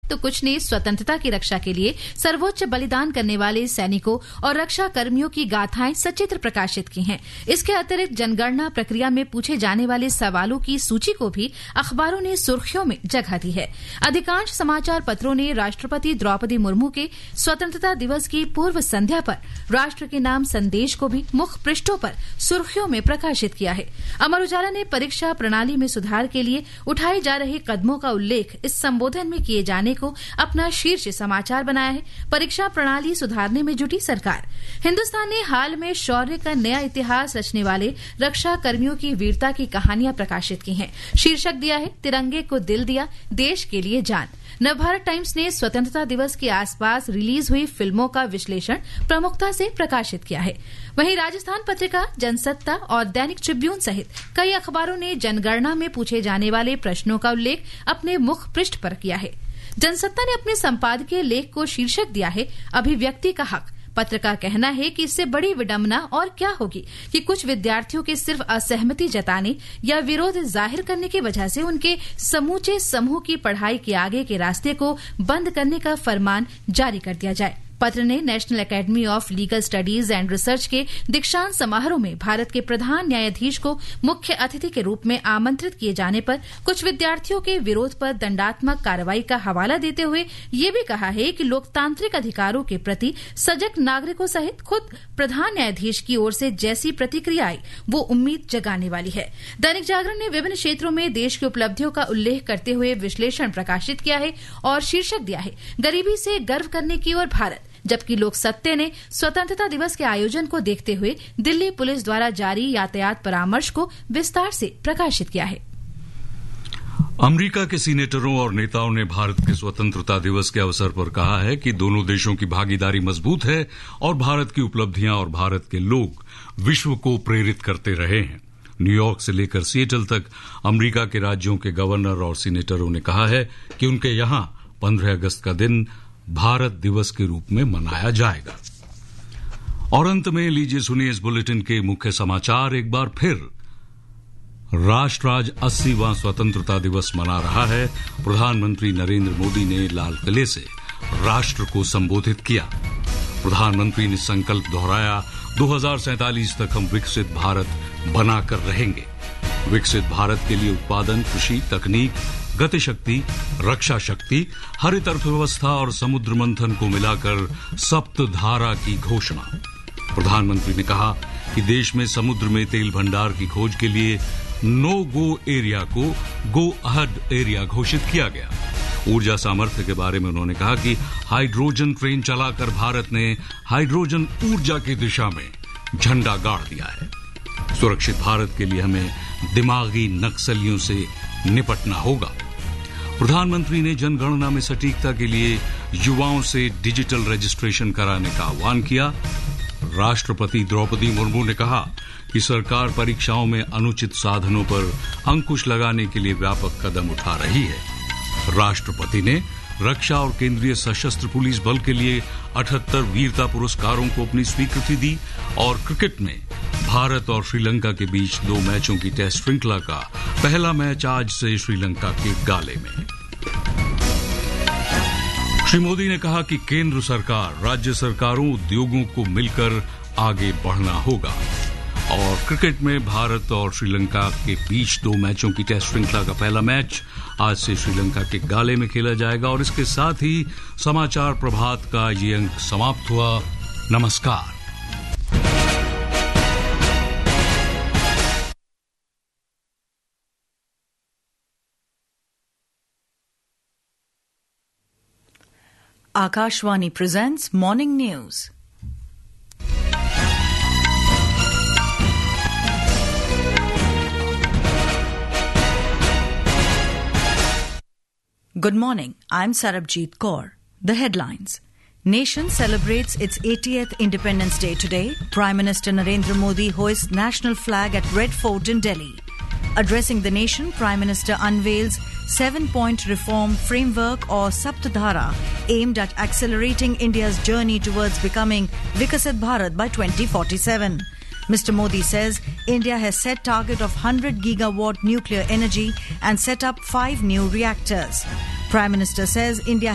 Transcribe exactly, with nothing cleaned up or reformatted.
तो कुछ ने स्वतंत्रता की रक्षा के लिए सर्वोच्च बलिदान करने वाले सैनिकों और रक्षा कर्मियों की गाथाएं सचित्र प्रकाशित की हैं। इसके अतिरिक्त जनगणना प्रक्रिया में पूछे जाने वाले सवालों की सूची को भी अखबारों ने सुर्खियों में जगह दी है। अधिकांश समाचार पत्रों ने राष्ट्रपति द्रौपदी मुर्मू के स्वतंत्रता दिवस की पूर्व संध्या पर राष्ट्र के नाम संदेश को भी मुख्य पृष्ठों पर सुर्खियों में प्रकाशित किया है। अमर उजाला ने परीक्षा प्रणाली में सुधार के लिए उठाए जा रहे कदमों का उल्लेख इस संबोधन में किए जाने को अपना शीर्ष समाचार बनाया है। परीक्षा प्रणाली सुधारने में जुटी सरकार। हिन्दुस्तान ने हाल में शौर्य का नया इतिहास रचने वाले रक्षा कर्मियों की वीरता की कहानियां प्रकाशित की हैं। शीर्षक दिया है, तिरंगे को दिल दिया, देश के लिए जान। नवभारत टाइम्स ने स्वतंत्रता दिवस के आसपास रिलीज हुई फिल्मों का विश्लेषण प्रमुखता से प्रकाशित किया है। वहीं राजस्थान पत्रिका, जनसत्ता और दैनिक ट्रिब्यून सहित कई अखबारों ने जनगणना में पूछे जाने वाले प्रश्नों का उल्लेख अपने मुख्य पृष्ठ पर किया है। जनसत्ता ने अपने संपादकीय लेख को शीर्षक दिया है, अभिव्यक्ति का हक। पत्र का कहना है कि इससे बड़ी विडंबना और क्या होगी कि कुछ विद्यार्थियों के सिर्फ असहमति जताने या विरोध जाहिर करने की वजह से उनके समूचे समूह की पढ़ाई के आगे के रास्ते को बंद करने का फरमान जारी कर दिया जाए। पत्र ने national academy of legal studies and research के दीक्षांत समारोह में भारत के प्रधान न्यायाधीश को मुख्य अतिथि के रूप में आमंत्रित किए जाने पर कुछ विद्यार्थियों के विरोध पर दंडात्मक कार्रवाई का हवाला देते हुए ये भी कहा है कि लोकतांत्रिक अधिकारों के प्रति सजग नागरिकों सहित खुद प्रधान न्यायाधीश की ओर से जैसी प्रतिक्रिया आई वो उम्मीद जगाने वाली है। दैनिक जागरण ने विभिन्न क्षेत्रों में देश की उपलब्धियों का उल्लेख करते हुए विश्लेषण प्रकाशित किया है और शीर्षक दिया है, गरीबी से गर्व करने की ओर भारत। जबकि लोक सत्ते ने स्वतंत्रता दिवस के आयोजन को देखते हुए दिल्ली पुलिस द्वारा जारी यातायात परामर्श को विस्तार से प्रकाशित किया है। अमेरिका के सीनेटरों और नेताओं ने भारत के स्वतंत्रता दिवस के अवसर पर कहा है कि दोनों देशों की भागीदारी मजबूत है और भारत की उपलब्धियां और भारत के लोग विश्व को प्रेरित करते रहे हैं। न्यूयॉर्क से लेकर सिएटल तक अमेरिका के राज्यों के गवर्नर और सीनेटरों ने कहा है कि उनके यहां पंद्रह अगस्त का दिन भारत दिवस के रूप में मनाया जाएगा। और अंत में लीजिए सुनिए इस बुलेटिन के मुख्य समाचार एक बार फिर। राष्ट्र आज अस्सीवां स्वतंत्रता दिवस मना रहा है। प्रधानमंत्री नरेंद्र मोदी ने लाल किले से राष्ट्र को संबोधित किया। प्रधानमंत्री ने संकल्प दोहराया, दो हजार सैंतालीस तक हम विकसित भारत बनाकर रहेंगे। विकसित भारत के लिए उत्पादन, कृषि, तकनीक, गति शक्ति, रक्षा शक्ति, हरित अर्थव्यवस्था और समुद्र मंथन को मिलाकर सप्त धारा की घोषणा। प्रधानमंत्री ने कहा कि देश में समुद्र में तेल भंडार की खोज के लिए नो गो एरिया को गो अहेड एरिया घोषित किया गया। ऊर्जा सामर्थ्य के बारे में उन्होंने कहा कि हाइड्रोजन ट्रेन चलाकर भारत ने हाइड्रोजन ऊर्जा की दिशा में झंडा गाड़ दिया है। सुरक्षित भारत के लिए हमें दिमागी नक्सलियों से निपटना होगा। प्रधानमंत्री ने जनगणना में सटीकता के लिए युवाओं से डिजिटल रजिस्ट्रेशन कराने का आह्वान किया। राष्ट्रपति द्रौपदी मुर्मू ने कहा कि सरकार परीक्षाओं में अनुचित साधनों पर अंकुश लगाने के लिए व्यापक कदम उठा रही है। राष्ट्रपति ने रक्षा और केंद्रीय सशस्त्र पुलिस बल के लिए अठहत्तर वीरता पुरस्कारों को अपनी स्वीकृति दी। और क्रिकेट में भारत और श्रीलंका के बीच दो मैचों की टेस्ट श्रृंखला का पहला मैच आज से श्रीलंका के गाले में। श्री मोदी ने कहा कि केंद्र सरकार, राज्य सरकारों, उद्योगों को मिलकर आगे बढ़ना होगा। और क्रिकेट में भारत और श्रीलंका के बीच दो मैचों की टेस्ट श्रृंखला का पहला मैच आज से श्रीलंका के गाले में खेला जाएगा। और इसके साथ ही समाचार प्रभात का ये अंक समाप्त हुआ। नमस्कार। Akashvani presents Morning News. Good morning. I'm Sarabjit Kaur. The headlines. Nation celebrates its eightieth Independence Day today. Prime Minister Narendra Modi hoists national flag at Red Fort in Delhi. Addressing the nation, Prime Minister unveils seven-point reform framework or Saptadhara aimed at accelerating India's journey towards becoming Viksit Bharat by twenty forty-seven. Mister Modi says India has set target of one hundred gigawatt nuclear energy and set up five new reactors. Prime Minister says India